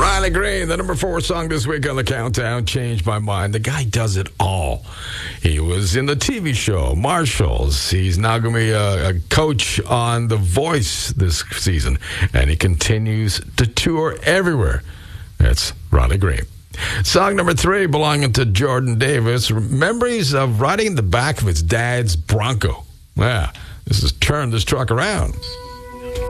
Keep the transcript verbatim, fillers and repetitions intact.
Riley Green, the number four song this week on the countdown, Changed My Mind. The guy does it all. He was in the T V show, Marshalls. He's now going to be a, a coach on The Voice this season. And he continues to tour everywhere. That's Riley Green. Song number three, belonging to Jordan Davis, memories of riding in the back of his dad's Bronco. Yeah, this has turned this truck around.